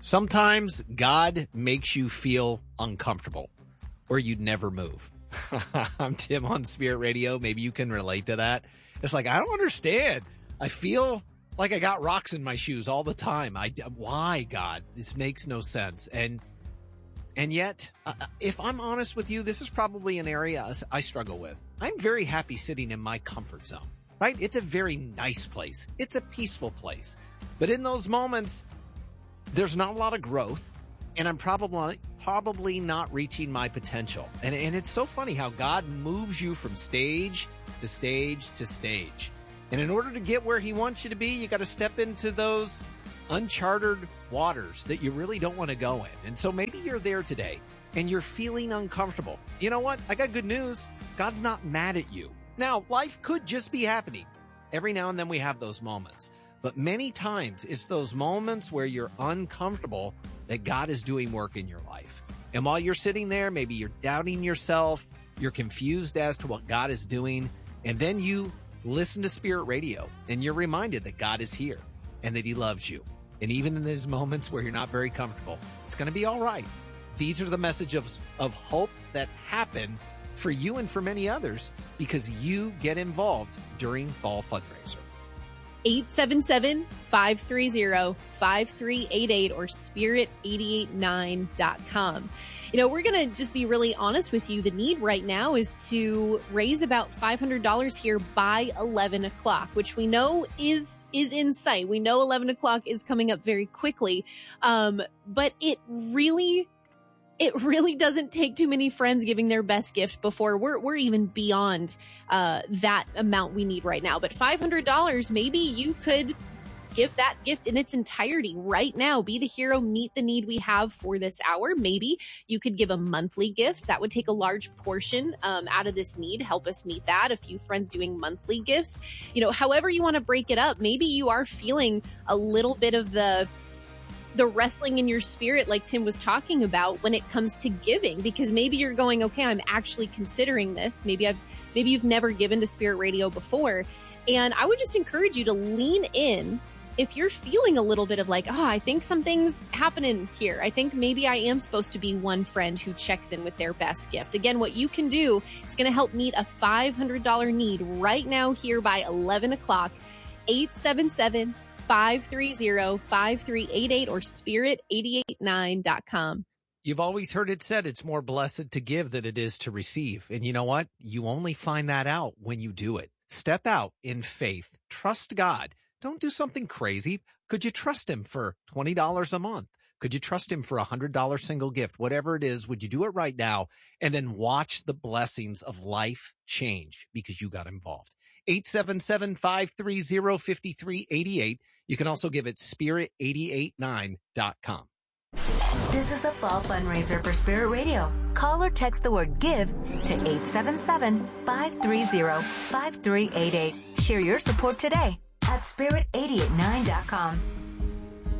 Sometimes God makes you feel uncomfortable or you'd never move. I'm Tim on Spirit Radio. Maybe you can relate to that. It's like, I don't understand. I feel like I got rocks in my shoes all the time. Why, God? This makes no sense. And yet, if I'm honest with you, this is probably an area I struggle with. I'm very happy sitting in my comfort zone, right? It's a very nice place. It's a peaceful place. But in those moments, there's not a lot of growth, and I'm probably not reaching my potential. And it's so funny how God moves you from stage to stage to stage. And in order to get where he wants you to be, you got to step into those uncharted waters that you really don't want to go in. And so maybe you're there today and you're feeling uncomfortable. You know what? I got good news. God's not mad at you. Now, life could just be happening. Every now and then we have those moments. But many times it's those moments where you're uncomfortable that God is doing work in your life. And while you're sitting there, maybe you're doubting yourself, you're confused as to what God is doing, and then you listen to Spirit Radio and you're reminded that God is here and that he loves you. And even in these moments where you're not very comfortable, it's going to be all right. These are the messages of hope that happen for you and for many others because you get involved during Fall Fundraiser. 877-530-5388 or spirit889.com. You know, we're going to just be really honest with you. The need right now is to raise about $500 here by 11 o'clock, which we know is in sight. We know 11 o'clock is coming up very quickly. But it really doesn't take too many friends giving their best gift before we're even beyond that amount we need right now. But $500, maybe you could give that gift in its entirety right now. Be the hero, meet the need we have for this hour. Maybe you could give a monthly gift. That would take a large portion out of this need, help us meet that. A few friends doing monthly gifts. You know, however you want to break it up. Maybe you are feeling a little bit of the wrestling in your spirit, like Tim was talking about, when it comes to giving, because maybe you're going, okay, I'm actually considering this. Maybe you've never given to Spirit Radio before. And I would just encourage you to lean in if you're feeling a little bit of like, I think something's happening here. I think maybe I am supposed to be one friend who checks in with their best gift. Again, what you can do is going to help meet a $500 need right now here by 11 o'clock, 877-530-5388 or spirit889.com. You've always heard it said it's more blessed to give than it is to receive. And you know what? You only find that out when you do it. Step out in faith. Trust God. Don't do something crazy. Could you trust him for $20 a month? Could you trust him for $100 single gift? Whatever it is, would you do it right now? And then watch the blessings of life change because you got involved. 877-530-5388. You can also give it spirit889.com. This is the Fall Fundraiser for Spirit Radio. Call or text the word GIVE to 877-530-5388. Share your support today at spirit889.com.